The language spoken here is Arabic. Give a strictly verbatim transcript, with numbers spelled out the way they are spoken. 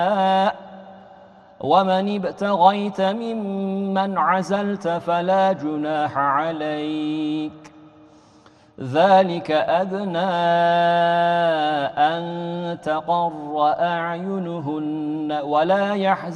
ومن ابتغيت ممن عزلت فلا جناح عليك ذلك أدنى أن تقر أعينهن ولا يحزن